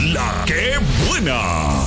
La ¡Qué buena!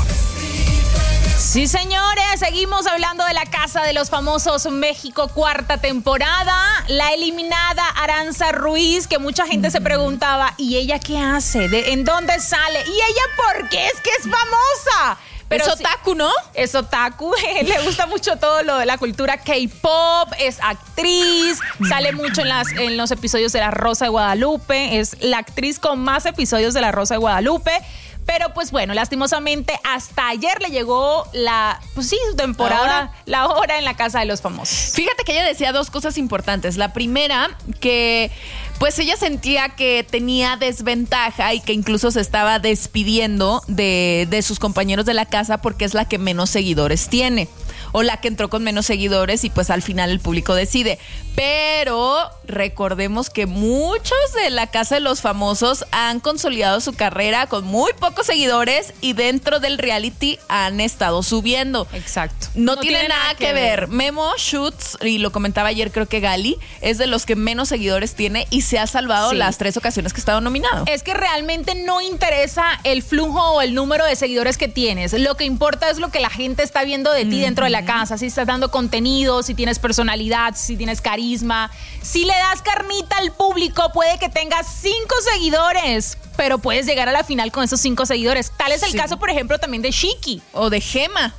Sí, señores, seguimos hablando de La Casa de los Famosos México, 4ª temporada. La eliminada Aranza Ruiz, que mucha gente se preguntaba, ¿y ella qué hace? ¿En dónde sale? ¿Y ella por qué? Es que es famosa. Pero es otaku, ¿no? Es otaku, le gusta mucho todo lo de la cultura K-pop, es actriz, sale mucho en los episodios de La Rosa de Guadalupe, es la actriz con más episodios de La Rosa de Guadalupe. Pero pues bueno, lastimosamente hasta ayer le llegó su temporada, la hora en La Casa de los Famosos. Fíjate que ella decía dos cosas importantes. La primera, que pues ella sentía que tenía desventaja y que incluso se estaba despidiendo de sus compañeros de la casa porque es la que menos seguidores tiene. O la que entró con menos seguidores y pues al final el público decide. Pero recordemos que muchos de La Casa de los Famosos han consolidado su carrera con muy pocos seguidores y dentro del reality han estado subiendo. Exacto. No tiene nada que ver. Memo Schutz, y lo comentaba ayer creo que Gali, es de los que menos seguidores tiene y se ha salvado las 3 ocasiones que ha estado nominado. Es que realmente no interesa el flujo o el número de seguidores que tienes. Lo que importa es lo que la gente está viendo de ti dentro de la casa. Si estás dando contenido, si tienes personalidad, si tienes carisma. Si le das carnita al público, puede que tengas 5 seguidores, pero puedes llegar a la final con esos 5 seguidores. Tal es el caso, por ejemplo, también de Shiki. O de Gema.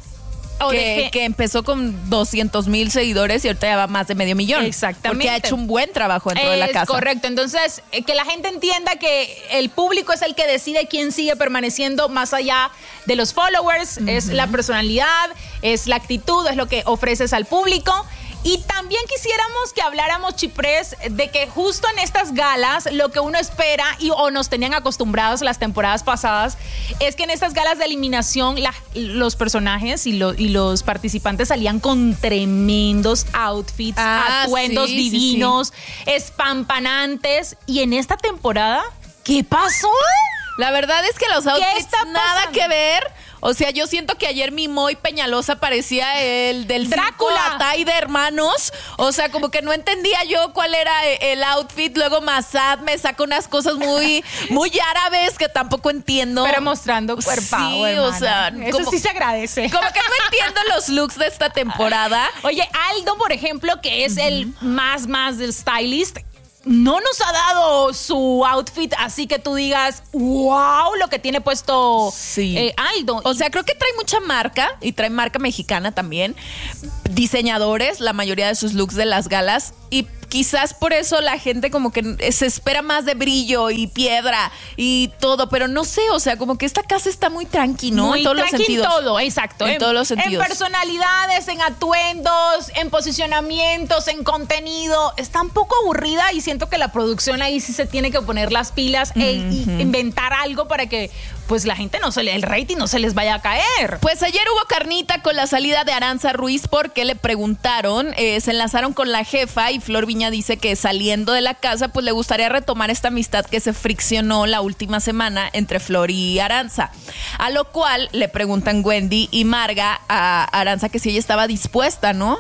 Que empezó con 200,000 seguidores y ahorita ya va más de 500,000. Exactamente. Porque ha hecho un buen trabajo dentro de la casa. Correcto. Entonces, que la gente entienda que el público es el que decide quién sigue permaneciendo más allá de los followers. Es la personalidad, es la actitud, es lo que ofreces al público. Y también quisiéramos que habláramos, Chiprés, de que justo en estas galas lo que uno espera o nos tenían acostumbrados las temporadas pasadas es que en estas galas de eliminación los personajes y los participantes salían con tremendos outfits, atuendos divinos, espampanantes. Y en esta temporada, ¿qué pasó? La verdad es que los outfits nada que ver. O sea, yo siento que ayer mi Moy Peñalosa parecía el del Drácula Atay de Hermanos. O sea, como que no entendía yo cuál era el outfit. Luego Massad me saca unas cosas muy, muy árabes que tampoco entiendo. Pero mostrando cuerpado, sí, hermana. O sea, eso sí se agradece. Como que no entiendo los looks de esta temporada. Oye, Aldo, por ejemplo, que es el más del stylist, no nos ha dado su outfit así que tú digas, wow, lo que tiene puesto Aldo. O sea, creo que trae mucha marca y trae marca mexicana también. Diseñadores, la mayoría de sus looks de las galas. Y quizás por eso la gente como que se espera más de brillo y piedra y todo, pero no sé, o sea, como que esta casa está muy tranqui, ¿no? Muy en todos tranqui los sentidos. En todo, exacto. En todos los sentidos. En personalidades, en atuendos, en posicionamientos, en contenido. Está un poco aburrida y siento que la producción ahí sí se tiene que poner las pilas e inventar algo para que pues la gente el rating no se les vaya a caer. Pues ayer hubo carnita con la salida de Aranza Ruiz porque le preguntaron, se enlazaron con la jefa y Flor Viña dice que saliendo de la casa pues le gustaría retomar esta amistad que se friccionó la última semana entre Flor y Aranza. A lo cual le preguntan Wendy y Marga a Aranza que si ella estaba dispuesta, ¿no?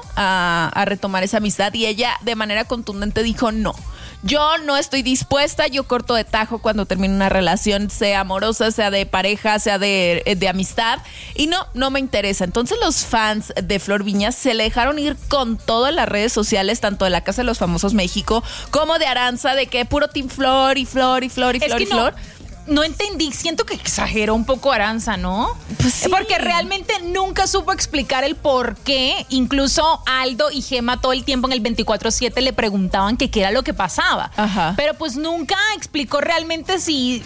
A retomar esa amistad y ella de manera contundente dijo no. Yo no estoy dispuesta, yo corto de tajo cuando termino una relación, sea amorosa, sea de pareja, sea de amistad, y no me interesa. Entonces los fans de Flor Viña se le dejaron ir con todo en las redes sociales, tanto de La Casa de los Famosos México como de Aranza, de que puro Team Flor y Flor y Flor y Flor y Flor. No entendí, siento que exageró un poco Aranza, ¿no? Pues sí. Porque realmente nunca supo explicar el por qué. Incluso Aldo y Gema todo el tiempo en el 24/7 le preguntaban qué era lo que pasaba. Ajá. Pero pues nunca explicó realmente si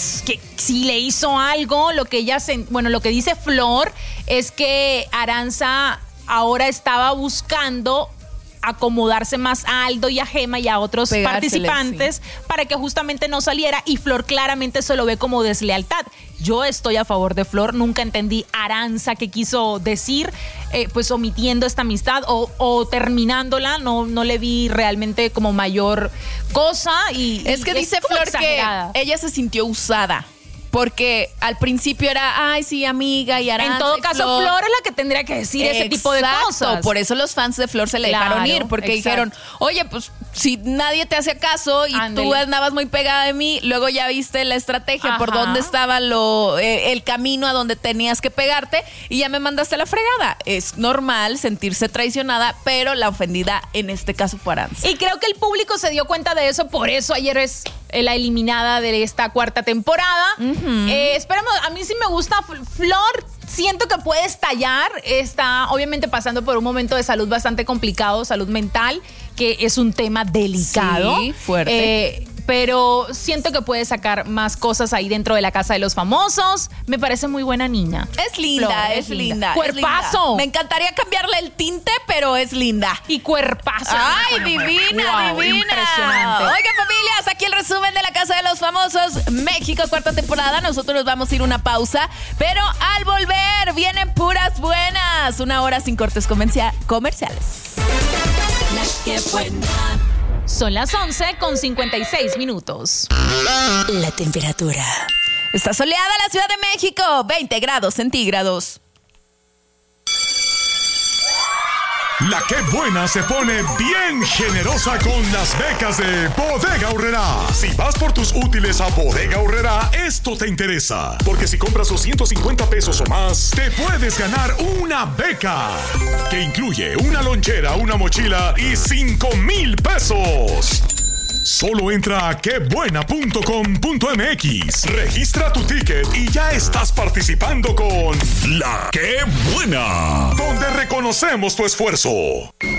le hizo algo. Lo que dice Flor es que Aranza ahora estaba buscando acomodarse más a Aldo y a Gema y a otros participantes para que justamente no saliera, y Flor claramente se lo ve como deslealtad. Yo estoy a favor de Flor, nunca entendí Aranza qué quiso decir, pues omitiendo esta amistad o terminándola, no le vi realmente como mayor cosa. Y es que dice Flor exagerada. Que ella se sintió usada. Porque al principio era, ay, sí, amiga y Aranza. En todo caso, Flor es la que tendría que decir ese tipo de cosas. Por eso los fans de Flor se le dejaron ir, porque dijeron, oye, pues si nadie te hacía caso y Ándale. tú andabas muy pegada de mí, luego ya viste la estrategia por Ajá. dónde estaba el camino a donde tenías que pegarte y ya me mandaste a la fregada. Es normal sentirse traicionada, pero la ofendida en este caso fue Aranza. Y creo que el público se dio cuenta de eso, por eso ayer es la eliminada de esta cuarta temporada. Esperemos, a mí sí me gusta Flor. Siento que puede estallar, está obviamente pasando por un momento de salud bastante complicado, salud mental, que es un tema delicado. Sí, fuerte. Pero siento que puede sacar más cosas ahí dentro de la casa de los famosos. Me parece muy buena niña. Es linda, Flor, es linda. Cuerpazo. Es linda. Me encantaría cambiarle el tinte, pero es linda. Y cuerpazo. ¡Ay, divina, Wow, divina! impresionante. Oigan, familias, aquí el resumen de La Casa de los Famosos, México, cuarta temporada. Nosotros nos vamos a ir a una pausa, pero al volver vienen puras buenas. 1 hora sin cortes comerciales. La que buena. Son las 11:56. La temperatura. Está soleada la Ciudad de México, 20 grados centígrados. La que buena se pone bien generosa con las becas de Bodega Aurrerá. Si vas por tus útiles a Bodega Aurrerá, esto te interesa. Porque si compras $250 o más, te puedes ganar una beca. Que incluye una lonchera, una mochila y $5,000. Solo entra a quebuena.com.mx, registra tu ticket y ya estás participando con La Que Buena, donde reconocemos tu esfuerzo.